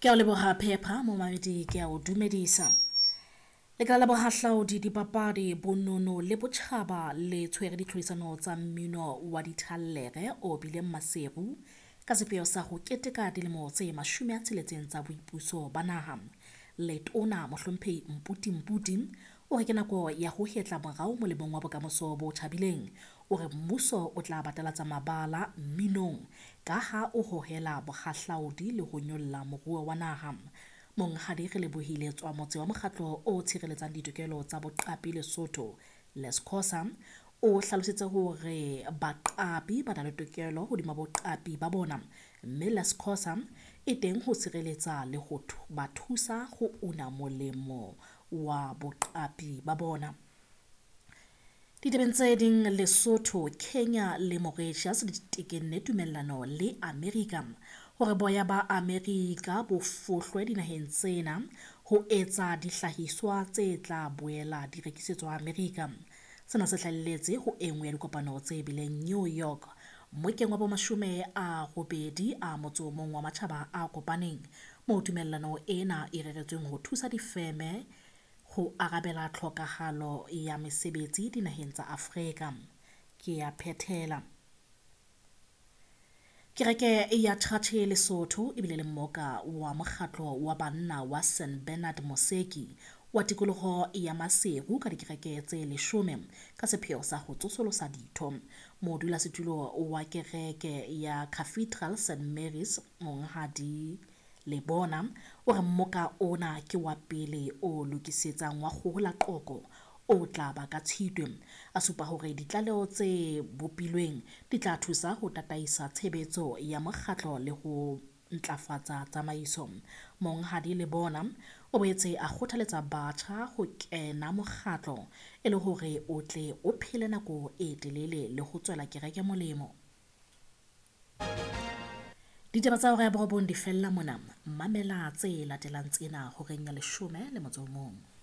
Ke a leboha Phepha mo mamedi ke a o dumedisa. Lekala la bohahlaudi dipapadi bonono le botjhaba le tshwere ditlhodisano tsa mmino wa dithallere o bileng maseru ka sepheo sa ho keteka dilemo tse 60 tsa boipuso ba naha. Letona Mohlomphehi Mputi o re ke nako ya ho hetla morao molemong wa bokamoso bo tjhabileng. O re mmuso o tla batalatsa mabala mminong ka ha o hohela bohahlaudi le ho nyolla moruo wa naha. Monghadi re lebohile tswa motse wa mokgatlo o tshireletsang ditokelo tsa boqapi Lesotho Lescosa o hlalositse hore baqapi ba na le tokelo hodima boqapi ba bona, mme Lescosa e teng ho sireletsa le ho ba thusa ho una molemo wa boqapi ba bona. Ditabeng tse ding, Lesotho, Kenya le Mauritius di tekenne tumellano le Amerika hore boya ba Amerika bo fohlwe dinaheng tsena ho etsa dihlahiswa tse tla boela di rekisetswa Amerika. Sena se hlahelletse ho engwe ya dikopano tse bileng New York, mokeng wa bomashome a robedi a motso mong wa matjhaba a kopaneng, moo tumellano ena e reretsweng ho thusa difeme ho arabela tlhokahalo ya mesebetsi dinaheng tsa Afrika. Ke a phethela. Kereke ya Tjhatjhe Lesotho ebile le mmoka wa mokgatlo wa banna wa St Bernard Moseki wa tikoloho ya Maseru ka dikereke tse 10 ka sepheo sa ho tsosolosa ditho. Modulasetulo wa kereke ya Cathedral St Mary's Monghadi Lebona o re mmoka ona ke wa pele o lokisetsang wa kgohola qoko o tla ba ka Tshitwe. A supa hore ditlaleho tse bopilweng di tla thusa ho tataisa tshebetso ya mokgatlo le ho ntlafatsa tsamaiso. Monghadi Lebona o boetse a kgothaletsa batjha ho kena mokgatlo e le hore o tle o phele nako e telele le ho tswela kereke molemo. Ditaba tsa hore ya borobong di fella mona, mamela tse latelang tsena ho reng ya 11.